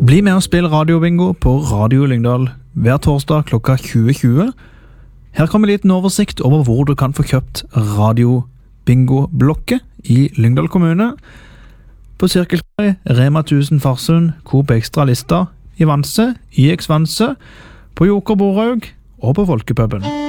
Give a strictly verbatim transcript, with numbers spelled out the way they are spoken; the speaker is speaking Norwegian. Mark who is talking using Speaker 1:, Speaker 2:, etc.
Speaker 1: Bli med og spill radiobingo på Radio Lyngdal hver torsdag klokka tjue tjue. Her kommer en liten oversikt over hvor du kan få kjøpt radiobingo-blokket i Lyngdal kommune. På Cirkelferie, Rema tusen Farsund, Coop Extra Lista, i Vanse, I X Vanse, på Joker Borhaug og på Folkepuben.